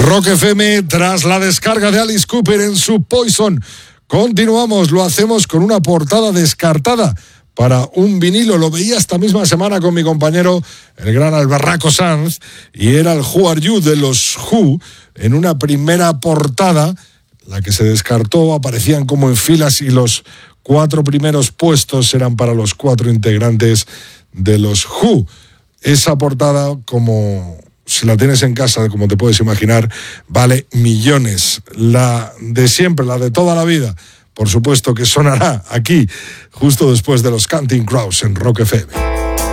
Rock FM, tras la descarga de Alice Cooper en su Poison. Continuamos, lo hacemos con una portada descartada para un vinilo. Lo veía esta misma semana con mi compañero, el gran Albarraco Sanz, y era el Who Are You de los Who, en una primera portada, la que se descartó, aparecían como en filas y los 4 primeros puestos eran para los 4 integrantes de los Who. Esa portada, como si la tienes en casa, como te puedes imaginar, vale millones. La de siempre, la de toda la vida, por supuesto que sonará aquí, justo después de los Counting Crows en Rock FM.